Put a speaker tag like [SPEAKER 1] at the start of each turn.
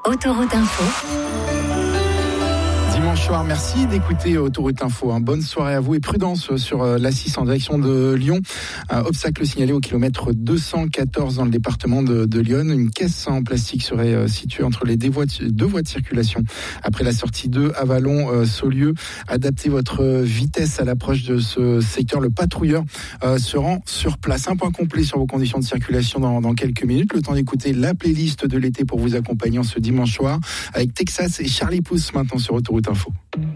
[SPEAKER 1] Autoroute Info.
[SPEAKER 2] Dimanche soir, merci d'écouter Autoroute Info. Bonne soirée à vous et prudence sur l'A6 en direction de Lyon. Obstacle signalé au kilomètre 214 dans le département de Lyon. Une caisse en plastique serait située entre les deux voies de circulation. Après la sortie de Avalon-Saulieu, adaptez votre vitesse à l'approche de ce secteur. Le patrouilleur se rend sur place. Un point complet sur vos conditions de circulation dans quelques minutes. Le temps d'écouter la playlist de l'été pour vous accompagner en ce dimanche soir avec Texas et Charlie Puth maintenant sur Autoroute Info.